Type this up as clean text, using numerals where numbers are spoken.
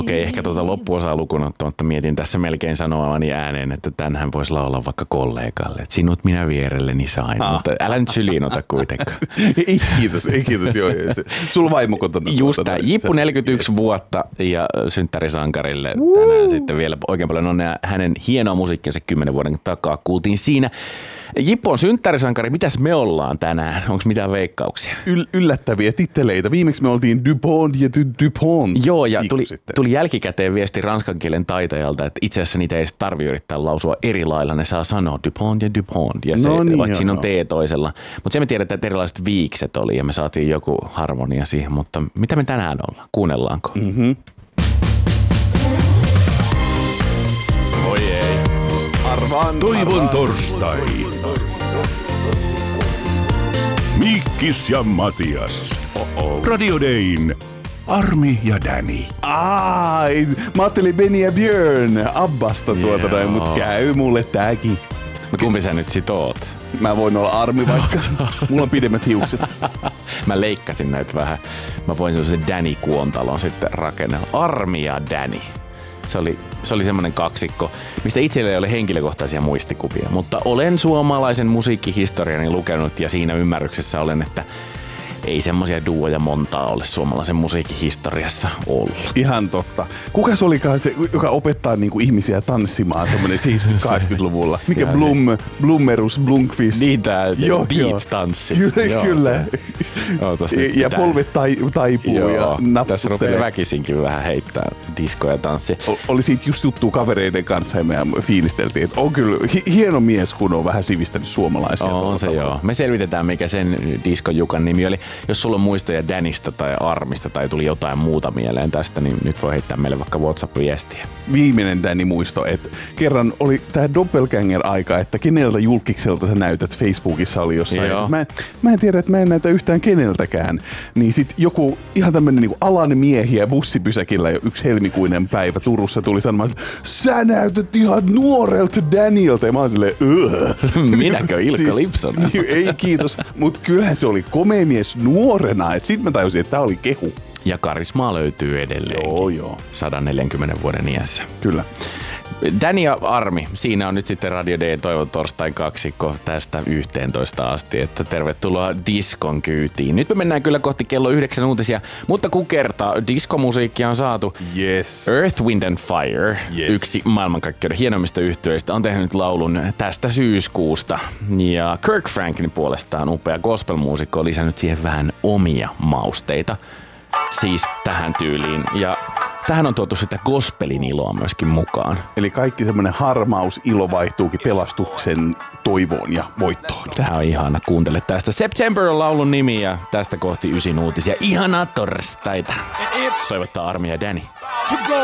Okei, ehkä tuota loppuosaa lukuun ottamatta mietin tässä melkein sanoavani ääneen, että tänhän voisi laulaa vaikka kollegalle. Että sinut minä vierelleni sain, mutta älä nyt syliin ota kuitenkaan. Ei kiitos. Joo. Sulla vaimo kotona. Just tämä. Jippu 41 vuotta ja synttärisankarille tänään sitten vielä oikein paljon onnea hänen hienoa musiikkinsa 10 vuoden takaa. Kuultiin siinä. Jippu on synttärisankari. Mitäs me ollaan tänään? Onko mitään veikkauksia? Yllättäviä titteleitä. Viimeksi me oltiin Dupont ja Dupont. Joo, ja tuli jälkikäteen viesti ranskan kielen taitajalta, että itse asiassa niitä ei tarvitse yrittää lausua eri lailla. Ne saa sanoa Dupont ja Dupont, ja se, vaikka siinä on T toisella. Mutta se me tiedetään, että erilaiset viikset oli, ja me saatiin joku harmonia siihen. Mutta mitä me tänään ollaan? Kuunnellaanko? Mm-hmm. Oi ei. Toivon torstai. Mikkis ja Matias. Radio Dayn Armi ja Danny. Mä ajattelin Benny ja Björn Abbasta noin, mut käy mulle tääkin. No kumpi sä nyt sit oot? Mä voin olla Armi vaikka. Mulla on pidemmät hiukset. Mä leikkasin näitä vähän. Mä voin sellaisen Danny-kuontalon sitten rakennella. Armi ja Danny. Se oli semmoinen kaksikko, mistä itselle ei ole henkilökohtaisia muistikuvia, mutta olen suomalaisen musiikkihistoriani lukenut ja siinä ymmärryksessä olen, että ei semmoisia duoja montaa ole suomalaisen musiikkihistoriassa ollut. Ihan totta. Kukas olikaan se, joka opettaa niinku ihmisiä tanssimaan semmoinen 70-80-luvulla? Mikä Blummerus, Blomqvist? Niin tää beat-tanssi. Kyllä. Ja polvet taipuu ja napsuttelee. Tässä rupeaa väkisinkin vähän heittää disko ja tanssi. Oli siitä just juttua kavereiden kanssa ja me fiilisteltiin, että on kyllä hieno mies, kun on vähän sivistänyt suomalaisia. On se joo. Me selvitetään, mikä sen diskojukan nimi oli. Jos sulla on muistoja Dannystä tai Armista tai tuli jotain muuta mieleen tästä, niin nyt voi heittää meille vaikka WhatsApp-viestiä. Viimeinen Danny-muisto, että kerran oli tää doppelganger-aika, että keneltä julkikselta sä näytät. Facebookissa oli jossain. Mä en tiedä, että mä en näytä yhtään keneltäkään. Niin sit joku ihan tämmönen niinku alan miehiä bussipysäkillä jo yksi helmikuinen päivä Turussa tuli sanomaan, että sä näytät ihan nuorelta Dannylta. Ja mä oon silleen, Minäkö Ilkka Lipsonen? Ei kiitos, mut kyllähän se oli komea mies nuorena, että sit mä tajusin, että tää oli kehu. Ja karismaa löytyy edelleenkin. Joo. 140 vuoden iässä. Kyllä. Danny ja Armi, siinä on nyt sitten Radio Dayn Toivon torstain kaksikko tästä 11 asti, että tervetuloa diskon kyytiin. Nyt me mennään kyllä kohti kello 9 uutisia, mutta kun kertaa diskomusiikkia on saatu, Earth, Wind and Fire, yksi maailmankaikkeuden hienoimmista yhtyeistä, on tehnyt laulun tästä syyskuusta. Ja Kirk Franklin puolestaan upea gospelmuusikko on lisännyt siihen vähän omia mausteita. Siis tähän tyyliin. Ja tähän on tuotu sitä gospelin iloa myöskin mukaan. Eli kaikki semmoinen harmaus ilo vaihtuukin pelastuksen toivoon ja voittoon. Tämä on ihana. Kuuntele tästä. September on laulun nimi ja tästä kohti 9 uutisia. Ihanaa torstaita. Toivottaa Armi ja Danny.